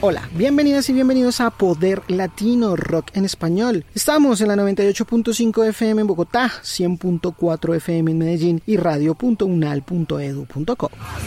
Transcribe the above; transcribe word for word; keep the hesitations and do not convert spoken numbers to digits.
Hola, bienvenidas y bienvenidos a Poder Latino, rock en español. Estamos en la noventa y ocho punto cinco F M en Bogotá, cien punto cuatro F M en Medellín y radio punto unal punto edu punto co.